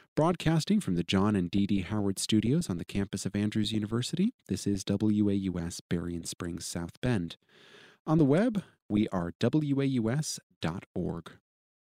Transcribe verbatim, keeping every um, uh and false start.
Broadcasting from the John and Dee Dee Howard Studios on the campus of Andrews University, this is W A U S Berrien Springs, South Bend. On the web, we are W A U S dot org.